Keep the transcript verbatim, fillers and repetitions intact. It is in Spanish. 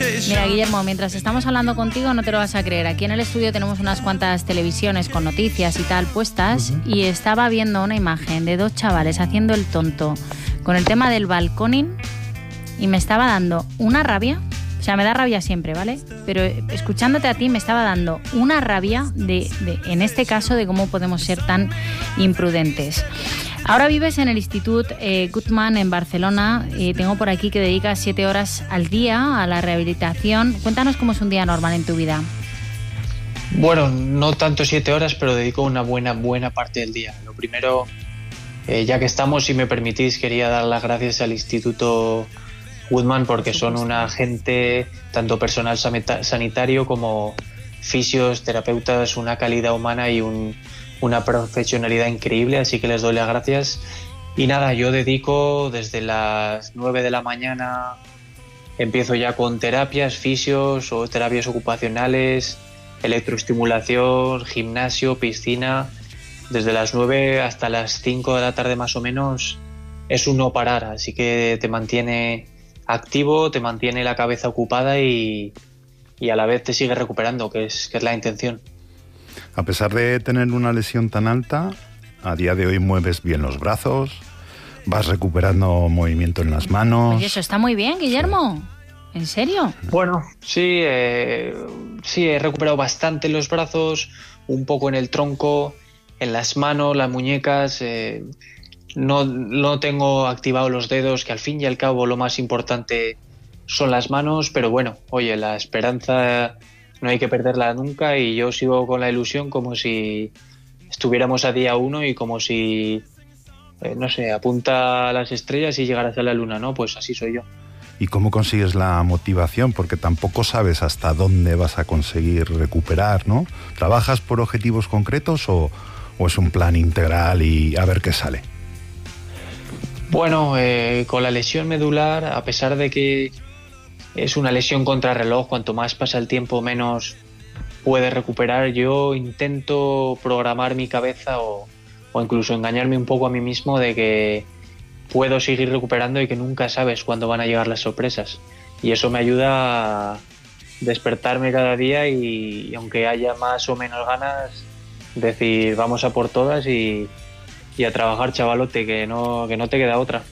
Mira, Guillermo, mientras estamos hablando contigo no te lo vas a creer. Aquí en el estudio tenemos unas cuantas televisiones con noticias y tal puestas, uh-huh. y estaba viendo una imagen de dos chavales haciendo el tonto con el tema del balconing y me estaba dando una rabia. O sea, me da rabia siempre, ¿vale? Pero escuchándote a ti me estaba dando una rabia de, de en este caso, de cómo podemos ser tan imprudentes. Ahora vives en el Institut eh, Guttmann en Barcelona. Eh, tengo por aquí que dedicas siete horas al día a la rehabilitación. Cuéntanos cómo es un día normal en tu vida. Bueno, no tanto siete horas, pero dedico una buena, buena parte del día. Lo primero, eh, ya que estamos, si me permitís, quería dar las gracias al Instituto Guttmann porque son una gente, tanto personal sanitario como fisios, terapeutas, una calidad humana y un, una profesionalidad increíble, así que les doy las gracias. Y nada, yo dedico desde las nueve de la mañana, empiezo ya con terapias, fisios o terapias ocupacionales, electroestimulación, gimnasio, piscina. Desde las nueve hasta las cinco de la tarde más o menos es un no parar, así que te mantiene activo, te mantiene la cabeza ocupada y, y a la vez te sigue recuperando, que es, que es la intención. A pesar de tener una lesión tan alta, a día de hoy mueves bien los brazos, vas recuperando movimiento en las manos. Oye, eso está muy bien, Guillermo. Sí. ¿En serio? Bueno, sí, eh, sí, he recuperado bastante los brazos, un poco en el tronco, en las manos, las muñecas. Eh, No, no tengo activados los dedos, que al fin y al cabo lo más importante son las manos, pero bueno, oye, la esperanza no hay que perderla nunca y yo sigo con la ilusión como si estuviéramos a día uno y como si, eh, no sé, apunta a las estrellas y llegarás a la luna, ¿no? Pues así soy yo. ¿Y cómo consigues la motivación? Porque tampoco sabes hasta dónde vas a conseguir recuperar, ¿no? ¿Trabajas por objetivos concretos o, o es un plan integral y a ver qué sale? Bueno, eh, con la lesión medular, a pesar de que es una lesión contrarreloj, cuanto más pasa el tiempo menos puedes recuperar, yo intento programar mi cabeza o, o incluso engañarme un poco a mí mismo de que puedo seguir recuperando y que nunca sabes cuándo van a llegar las sorpresas. Y eso me ayuda a despertarme cada día y, y aunque haya más o menos ganas, decir vamos a por todas y... y a trabajar, chavalote, que no, que no te queda otra.